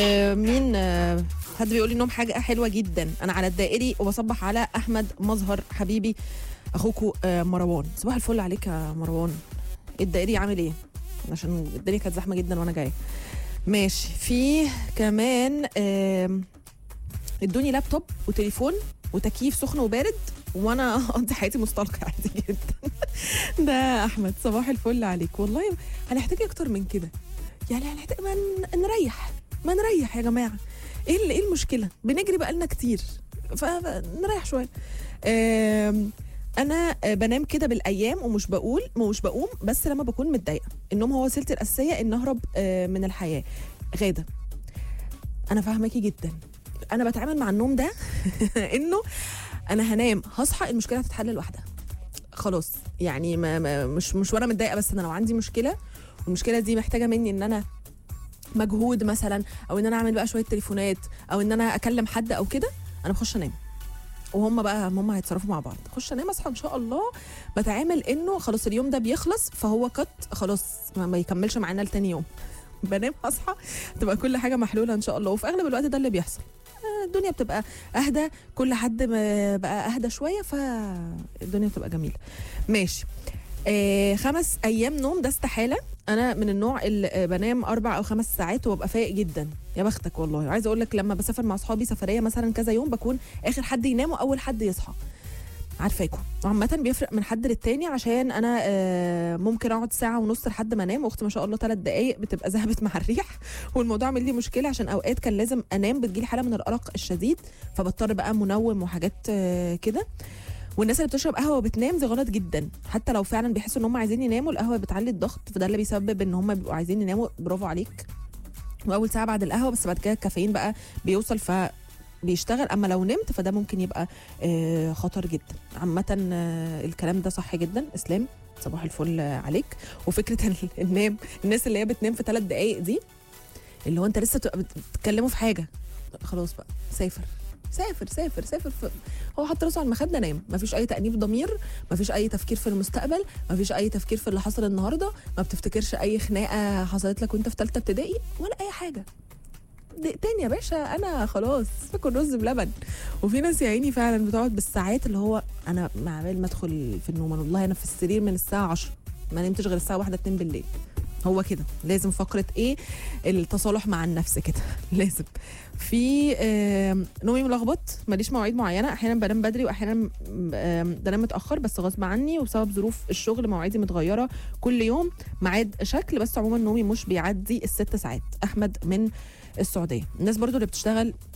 مين حد بيقول لي انهم حاجه حلوه جدا. انا على الدائري وبصبح على احمد مظهر حبيبي اخوكو مروان. صباح الفل عليك يا مروان. الدائري عامل ايه؟ عشان الدنيا كانت زحمه جدا وانا جايه. ماشي. في كمان ادوني لابتوب وتليفون وتكييف سخن وبارد وانا اقضي حياتي مستلقى عادي جدا. ده احمد. صباح الفل عليك. والله هنحتاج اكتر من كده، يعني هنحتاج ما نريح يا جماعه. ايه المشكله؟ بنجري بقالنا كتير فنريح شويه. انا بنام كده بالايام ومش بقوم بس لما بكون متضايقه. النوم هو وسيلتي الاساسيه ان اهرب من الحياه. غاده، انا فاهماكي جدا. انا بتعامل مع النوم ده انه انا هنام هصحى المشكله هتتحل لوحدها خلاص. يعني مش وانا متضايقه بس. انا لو عندي مشكله والمشكله دي محتاجه مني ان انا مجهود مثلا، او ان انا اعمل بقى شويه تليفونات، او ان انا اكلم حد او كده، انا بخش انام وهم بقى هيتصرفوا مع بعض. اخش انام اصحى ان شاء الله. بتعامل انه خلاص اليوم ده بيخلص فهو خلاص ما يكملش معانا لتاني يوم. بنام اصحى تبقى كل حاجه محلوله ان شاء الله. وفي اغلب الوقت ده اللي بيحصل. الدنيا بتبقى اهدى، كل حد بقى اهدى شويه فالدنيا بتبقى جميله. ماشي. 5 أيام نوم ده استحاله. انا من النوع اللي بنام 4 أو 5 ساعات وببقى فايق جدا. يا بختك والله. عايزه اقول لك لما بسافر مع اصحابي سفريه مثلا كذا يوم بكون اخر حد ينام واول حد يصحى. عارفاكم. عامة بيفرق من حد للتاني عشان انا ممكن اقعد ساعة ونص لحد ما انام، واختي ما شاء الله 3 دقايق بتبقى ذهبت مع الريح. والموضوع عامل لي مشكلة عشان اوقات كان لازم انام بتجيلي حالة من الارق الشديد فبضطر بقى منوم وحاجات كده. والناس اللي بتشرب قهوه وبتنام دي غلط جدا. حتى لو فعلا بيحسوا ان هم عايزين يناموا القهوه بتعلي الضغط فده اللي بيسبب ان هم بيبقوا عايزين يناموا. برافو عليك. واول ساعه بعد القهوه بس بعد كده الكافيين بقى بيوصل بيشتغل. اما لو نمت فده ممكن يبقى خطر جدا. عامه الكلام ده صح جدا. اسلام صباح الفل عليك. وفكره النام، الناس اللي هي بتنام في 3 دقايق دي اللي هو انت لسه بتتكلموا في حاجه خلاص بقى سافر. هو حط راسه على المخده نام. مفيش اي تأنيب ضمير، مفيش اي تفكير في المستقبل، مفيش اي تفكير في اللي حصل النهارده، ما بتفتكرش اي خناقه حصلت لك وانت في 3 ابتدائي ولا اي حاجه. دقيقتين يا باشا انا خلاص باكل رز بلبن. وفي ناس يا عيني فعلا بتقعد بالساعات اللي هو انا مع بال ما ادخل في النوم والله انا في السرير من الساعه 10 ما نمتش غير الساعه 1 2 بالليل. هو كده لازم فقره ايه التصالح مع النفس كده. لازم. في نومي ملخبط، ماليش مواعيد معينه. احيانا بنام بدري واحيانا بنام متاخر بس غصب عني وبسبب ظروف الشغل مواعيدي متغيره كل يوم ميعاد شكل. بس عموما نومي مش بيعدي ال6 ساعات. احمد من السعوديه. الناس برضو اللي بتشتغل